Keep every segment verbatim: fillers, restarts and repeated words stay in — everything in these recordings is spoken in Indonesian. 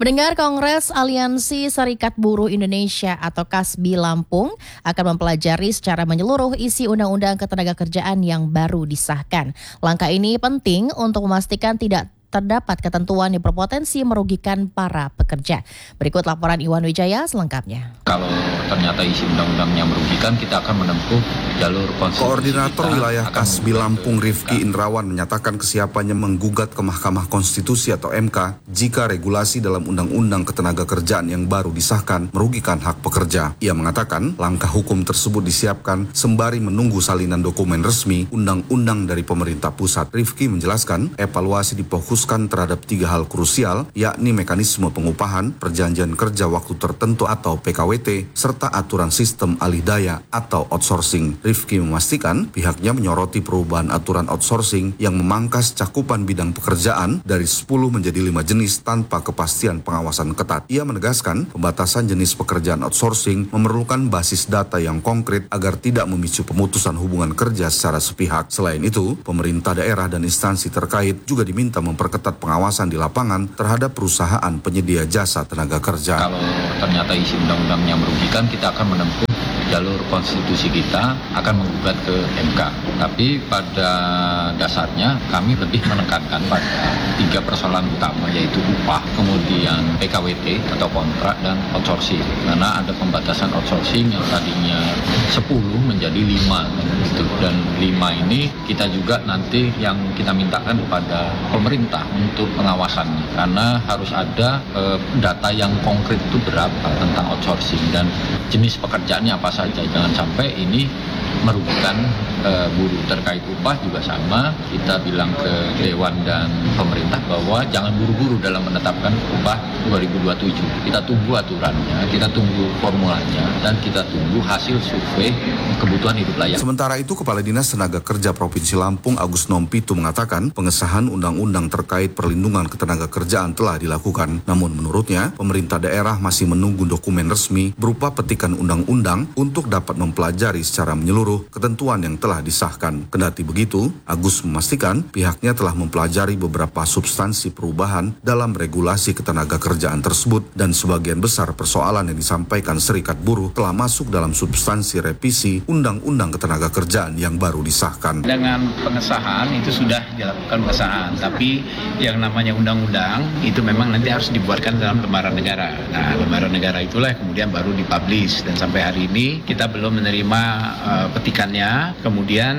Pendengar, Kongres Aliansi Serikat Buruh Indonesia atau Kasbi Lampung akan mempelajari secara menyeluruh isi Undang-Undang Ketenagakerjaan yang baru disahkan. Langkah ini penting untuk memastikan tidak terdapat ketentuan yang berpotensi merugikan para pekerja. Berikut laporan Iwan Wijaya selengkapnya. Kalau ternyata isi undang-undangnya merugikan, kita akan menempuh jalur konstitusi. Koordinator wilayah Kasbi Lampung Rifki Indrawan menyatakan kesiapannya menggugat ke Mahkamah Konstitusi atau M K jika regulasi dalam Undang-Undang Ketenagakerjaan yang baru disahkan merugikan hak pekerja. Ia mengatakan langkah hukum tersebut disiapkan sembari menunggu salinan dokumen resmi undang-undang dari pemerintah pusat. Rifki menjelaskan evaluasi difokuskan terhadap tiga hal krusial, yakni mekanisme pengupahan, perjanjian kerja waktu tertentu atau P K W T, serta aturan sistem alih daya atau outsourcing. Rifki memastikan pihaknya menyoroti perubahan aturan outsourcing yang memangkas cakupan bidang pekerjaan dari sepuluh menjadi lima jenis tanpa kepastian pengawasan ketat. Ia menegaskan pembatasan jenis pekerjaan outsourcing memerlukan basis data yang konkret agar tidak memicu pemutusan hubungan kerja secara sepihak. Selain itu, pemerintah daerah dan instansi terkait juga diminta memperketat ketat pengawasan di lapangan terhadap perusahaan penyedia jasa tenaga kerja. Kalau ternyata isi undang-undangnya merugikan, kita akan menempuh jalur konstitusi, kita akan menggugat ke M K. Tapi pada dasarnya kami lebih menekankan pada tiga persoalan utama, yaitu upah, kemudian P K W T atau kontrak, dan outsourcing. Karena ada pembatasan outsourcing yang tadinya sepuluh menjadi lima gitu. Dan lima ini kita juga nanti yang kita mintakan kepada pemerintah untuk pengawasannya. Karena harus ada e, data yang konkret itu berapa tentang outsourcing dan jenis pekerjaannya apa saja. Jangan sampai ini merugikan e, buruh. Terkait upah juga sama, kita bilang ke Dewan dan pemerintah bahwa jangan buru-buru dalam menetapkan upah dua ribu dua puluh tujuh. Kita tunggu aturannya, kita tunggu formulanya, dan kita tunggu hasil survei kebutuhan hidup layak. Sementara itu, Kepala Dinas Tenaga Kerja Provinsi Lampung Agus Nompitu mengatakan pengesahan undang-undang terkait perlindungan ketenagakerjaan telah dilakukan. Namun menurutnya, pemerintah daerah masih menunggu dokumen resmi berupa petikan undang-undang untuk dapat mempelajari secara menyeluruh ketentuan yang telah disahkan. Kendati begitu, Agus memastikan pihaknya telah mempelajari beberapa substansi perubahan dalam regulasi ketenagakerjaan tersebut dan sebagian besar persoalan yang disampaikan Serikat Buruh telah masuk dalam substansi revisi Undang-Undang Ketenagakerjaan yang baru disahkan. Dengan pengesahan itu sudah dilakukan pengesahan, tapi yang namanya undang-undang itu memang nanti harus dibuatkan dalam lembaran negara. Nah, lembaran negara itulah kemudian baru dipublish, dan sampai hari ini kita belum menerima uh, petikannya. Kemudian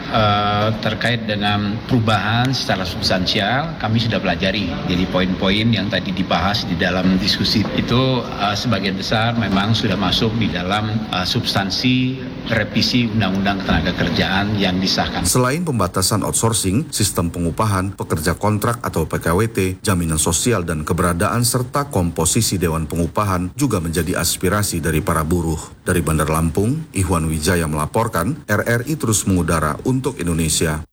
uh, terkait dengan perubahan secara substansial kami sudah pelajari. Jadi poin-poin yang tadi dibahas di dalam diskusi itu uh, sebagian besar memang sudah masuk di dalam uh, substansi revisi Undang-Undang Ketenagakerjaan yang disahkan. Selain pembatasan outsourcing, sistem pengupahan, pekerja kontrak atau P K W T, jaminan sosial dan keberadaan serta komposisi Dewan Pengupahan juga menjadi aspirasi dari para buruh. Dari Bandar Lampung, Iwan Wijaya melaporkan, R R I terus mengudara untuk Indonesia.